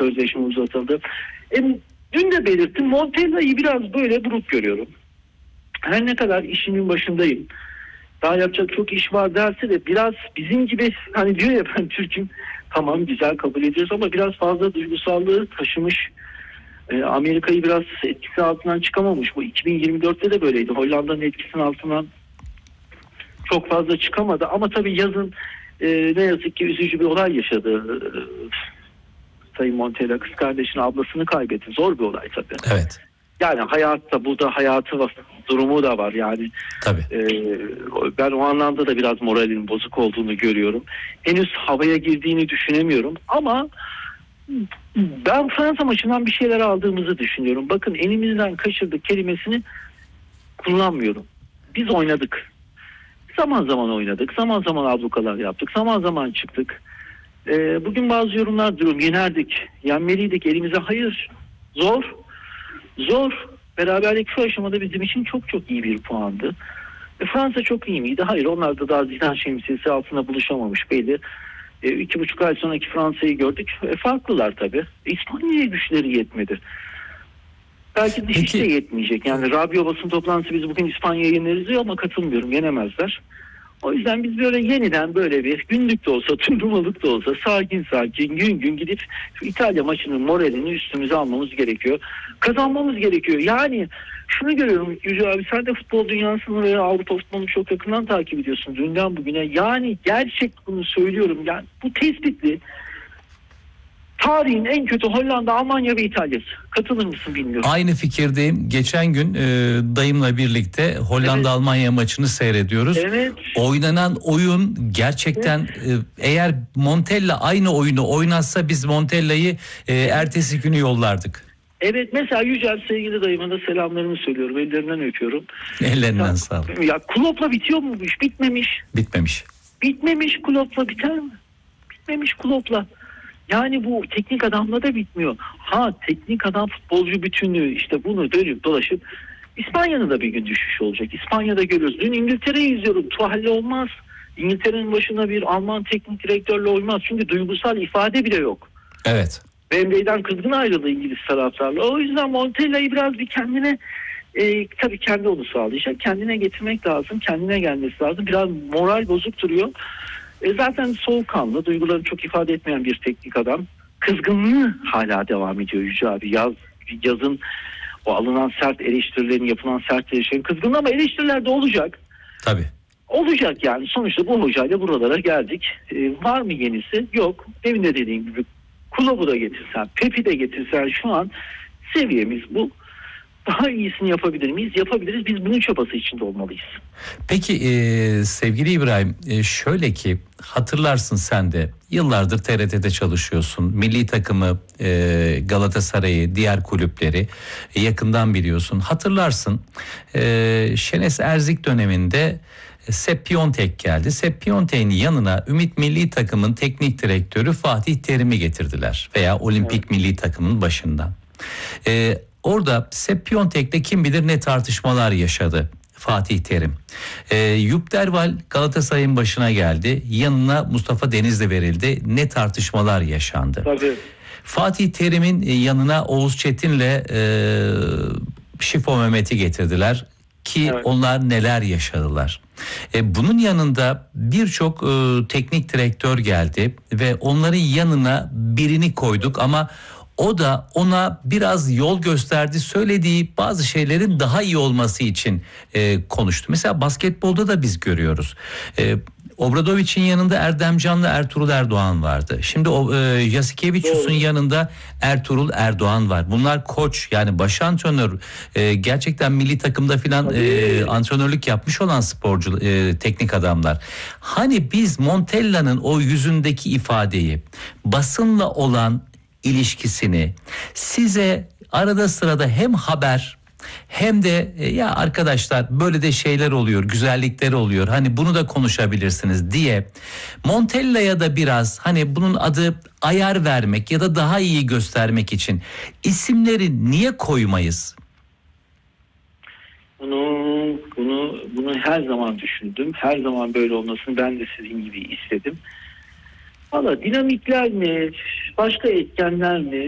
sözleşme uzatıldı. Dün de belirttim, Montella'yı biraz böyle buruk görüyorum. Her ne kadar işinin başındayım, daha yapacak çok iş var derse de biraz bizim gibi, hani diyor ya, ben Türk'üm, tamam güzel kabul ediyoruz ama biraz fazla duygusallığı taşımış. Amerika'yı biraz etkisi altından çıkamamış. Bu 2024'te de böyleydi. Hollanda'nın etkisinin altından çok fazla çıkamadı. Ama tabii yazın ne yazık ki üzücü bir olay yaşadı. Sayın Montella kız kardeşini, ablasını kaybetti. Zor bir olay tabii. Evet. Yani hayatta, burada hayatı durumu da var yani. Tabii. Ben o anlamda da biraz moralinin bozuk olduğunu görüyorum. Henüz havaya girdiğini düşünemiyorum ama ben Fransa maçından bir şeyler aldığımızı düşünüyorum. Bakın, elimizden kaçırdık kelimesini kullanmıyorum. Biz oynadık. Zaman zaman oynadık. Zaman zaman ablukalar yaptık. Zaman zaman çıktık. Bugün bazı yorumlar diyorum, yenerdik, yenmeliydik elimize. Hayır. Zor. Zor. Beraberlik şu aşamada bizim için çok çok iyi bir puandı. Fransa çok iyi miydi? Hayır. Onlar da daha Zidane şemsiyesi altında buluşamamış belli. 2,5 ay sonraki Fransa'yı gördük. Farklılar tabii. İspanya'ya güçleri yetmedi. Belki dış de yetmeyecek. Yani Rabio basın toplantısı biz bugün İspanya'yı yeneriz diyor ama katılmıyorum. Yenemezler. O yüzden biz böyle yeniden böyle bir günlük de olsa, turnuvalık da olsa sakin sakin gün gün gidip şu İtalya maçının moralini üstümüze almamız gerekiyor. Kazanmamız gerekiyor. Yani şunu görüyorum Yüce abi, sen de futbol dünyasını ve Avrupa futbolunu çok yakından takip ediyorsun dünden bugüne. Yani gerçek, bunu söylüyorum. Yani bu tespitli. Tarihin en kötü Hollanda, Almanya ve İtalya'sı. Katılır mısın bilmiyorum. Aynı fikirdeyim. Geçen gün dayımla birlikte Hollanda-Almanya maçını seyrediyoruz. Evet. Oynanan oyun gerçekten, eğer Montella aynı oyunu oynatsa biz Montella'yı ertesi günü yollardık. Evet, mesela Yücel sevgili dayıma da selamlarımı söylüyorum. Ellerinden öpüyorum. Ellerinden sağ ol. Ya Klopp'la bitiyor mu bu iş? Bitmemiş. Bitmemiş. Bitmemiş, Klopp'la biter mi? Bitmemiş Klopp'la. Yani bu teknik adamla da bitmiyor. Teknik adam futbolcu bütünlüğü, işte bunu dönüp dolaşıp İspanya'nın da bir gün düşüş olacak. İspanya'da görüyoruz. Dün İngiltere'yi izliyorum. Tuhalle olmaz. İngiltere'nin başına bir Alman teknik direktörle olmaz. Çünkü duygusal ifade bile yok. Evet. Wembley'den kızgın ayrıldı İngiliz taraftarla. O yüzden Montella'yı biraz bir kendine, tabii kendi onu sağlayacak, kendine getirmek lazım. Kendine gelmesi lazım. Biraz moral bozuk duruyor. Zaten soğukkanlı, duygularını çok ifade etmeyen bir teknik adam. Kızgınlığı hala devam ediyor Yüce abi. Yazın o alınan sert eleştirilerin, yapılan sert eleştirilerin kızgınlığı, ama eleştiriler de olacak. Tabii. Olacak yani. Sonuçta bu hocayla buralara geldik. Var mı yenisi? Yok. Demin de dediğim gibi Klopp'u da getirsen, Pep'i de getirsen, şu an seviyemiz bu. Daha iyisini yapabilir miyiz? Yapabiliriz. Biz bunun çabası içinde olmalıyız. Peki sevgili İbrahim, şöyle ki, hatırlarsın sen de yıllardır TRT'de çalışıyorsun. Milli takımı, Galatasaray'ı, diğer kulüpleri yakından biliyorsun. Hatırlarsın, Şenes Erzik döneminde Sepp Piontek geldi. Sepp Piontek'in yanına Ümit Milli Takım'ın teknik direktörü Fatih Terim'i getirdiler. Veya Olimpik Milli Takım'ın başından. Orada Sepp Piontek'le kim bilir ne tartışmalar yaşadı Fatih Terim. Yup Derval Galatasaray'ın başına geldi. Yanına Mustafa Denizli verildi. Ne tartışmalar yaşandı. Tabii. Fatih Terim'in yanına Oğuz Çetin'le Şifo Mehmet'i getirdiler. Ki onlar neler yaşadılar. Bunun yanında birçok teknik direktör geldi ve onların yanına birini koyduk ama o da ona biraz yol gösterdi, söylediği bazı şeylerin daha iyi olması için konuştu. Mesela basketbolda da biz görüyoruz. Obradoviç'in yanında Erdem Can'la Ertuğrul Erdoğan vardı. Şimdi Yasikevicius'un yanında Ertuğrul Erdoğan var. Bunlar koç, yani baş antrenör, gerçekten milli takımda filan antrenörlük yapmış olan sporcu, teknik adamlar. Hani biz Montella'nın o yüzündeki ifadeyi, basınla olan ilişkisini size arada sırada hem haber hem de ya arkadaşlar böyle de şeyler oluyor, güzellikler oluyor, hani bunu da konuşabilirsiniz diye Montella'ya da biraz hani bunun adı ayar vermek ya da daha iyi göstermek için isimleri niye koymayız? Bunu her zaman düşündüm. Her zaman böyle olmasını ben de sizin gibi istedim. Valla dinamikler mi, başka etkenler mi?